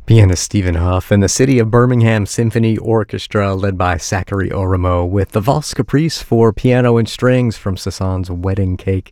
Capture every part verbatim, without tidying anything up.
Pianist Stephen Huff and the City of Birmingham Symphony Orchestra, led by Zachary Oramo, with the Valse Caprice for piano and strings from Sasan's Wedding Cake.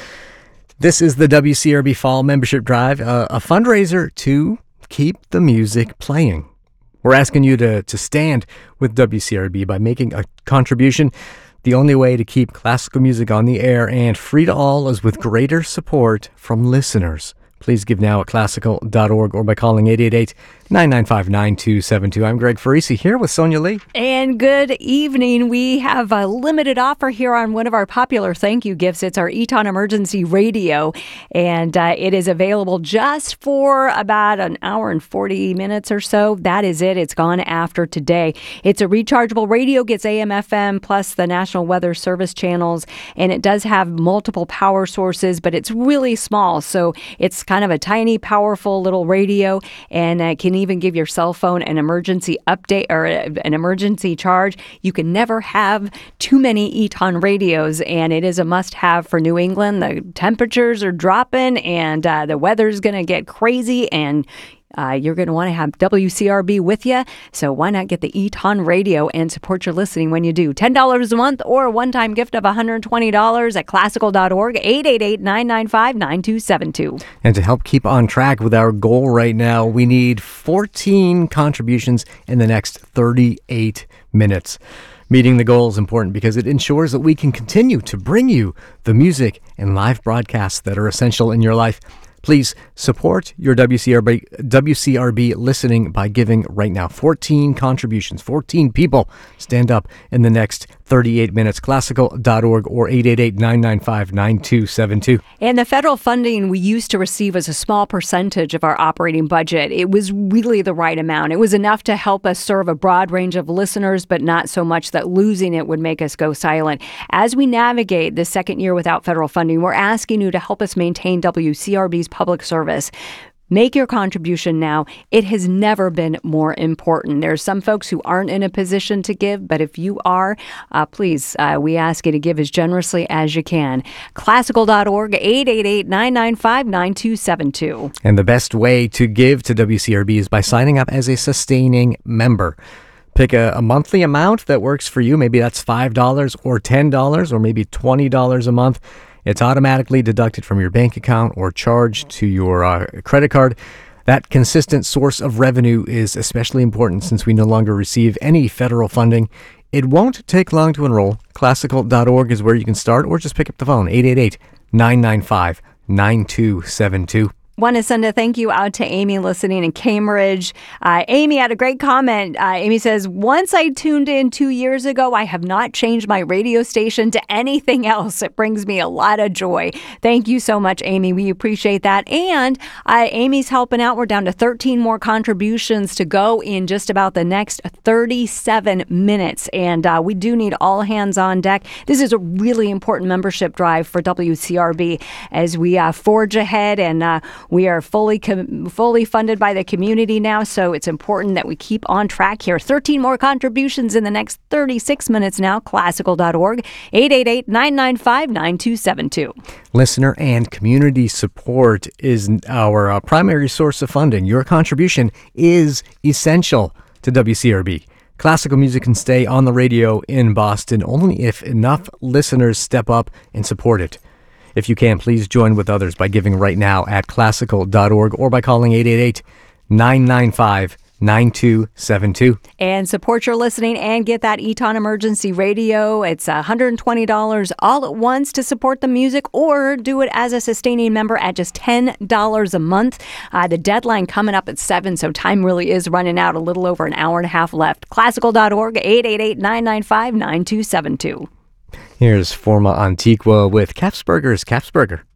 This is the W C R B Fall Membership Drive, uh, a fundraiser to keep the music playing. We're asking you to, to stand with W C R B by making a contribution. The only way to keep classical music on the air and free to all is with greater support from listeners. Please give now at classical dot org or by calling eight eight eight, nine nine five, nine two seven two. I'm Greg Farisi here with Sonia Lee. And good evening. We have a limited offer here on one of our popular thank you gifts. It's our Eton Emergency Radio, and uh, it is available just for about an hour and forty minutes or so. That is it. It's gone after today. It's a rechargeable radio, gets A M F M plus the National Weather Service channels, and it does have multiple power sources, but it's really small, so it's kind of a tiny, powerful little radio, and uh, can even give your cell phone an emergency update or an emergency charge. You can never have too many Eton radios, and it is a must-have for New England. The temperatures are dropping, and uh, the weather's going to get crazy, and Uh, you're going to want to have W C R B with you, so why not get the Eton Radio and support your listening when you do. ten dollars a month or a one-time gift of one hundred twenty dollars at classical dot org, eight eight eight, nine nine five, nine two seven two. And to help keep on track with our goal right now, we need fourteen contributions in the next thirty-eight minutes. Meeting the goal is important because it ensures that we can continue to bring you the music and live broadcasts that are essential in your life. Please support your W C R B, W C R B listening by giving right now. fourteen contributions, fourteen people stand up in the next thirty-eight minutes. classical dot org or eight eight eight, nine nine five, nine two seven two. And the federal funding we used to receive was a small percentage of our operating budget. It was really the right amount. It was enough to help us serve a broad range of listeners, but not so much that losing it would make us go silent. As we navigate the second year without federal funding, we're asking you to help us maintain W C R B's public service. Make your contribution now. It has never been more important. There's some folks who aren't in a position to give, but if you are, uh, please, uh, we ask you to give as generously as you can. classical dot org, eight eight eight, nine nine five, nine two seven two. And the best way to give to W C R B is by signing up as a sustaining member. Pick a, a monthly amount that works for you. Maybe that's five dollars or ten dollars or maybe twenty dollars a month. It's automatically deducted from your bank account or charged to your uh, credit card. That consistent source of revenue is especially important since we no longer receive any federal funding. It won't take long to enroll. classical dot org is where you can start, or just pick up the phone, eight eight eight, nine nine five, nine two seven two. Want to send a thank you out to Amy listening in Cambridge. Uh, Amy had a great comment. Uh, Amy says, once I tuned in two years ago, I have not changed my radio station to anything else. It brings me a lot of joy. Thank you so much, Amy. We appreciate that. And uh, Amy's helping out. We're down to thirteen more contributions to go in just about the next thirty-seven minutes. And uh, we do need all hands on deck. This is a really important membership drive for W C R B as we uh, forge ahead, and uh, we are fully com- fully funded by the community now, so it's important that we keep on track here. thirteen more contributions in the next thirty-six minutes now. classical dot org, eight eight eight, nine nine five, nine two seven two. Listener and community support is our uh, primary source of funding. Your contribution is essential to W C R B. Classical music can stay on the radio in Boston only if enough listeners step up and support it. If you can, please join with others by giving right now at classical dot org or by calling eight eight eight, nine nine five, nine two seven two. And support your listening and get that Eton Emergency Radio. It's one hundred twenty dollars all at once to support the music, or do it as a sustaining member at just ten dollars a month. Uh, the deadline coming up at seven, so time really is running out. A little over an hour and a half left. classical dot org, eight eight eight, nine nine five, nine two seven two. Here's Forma Antiqua with Capsburger's Capsburger.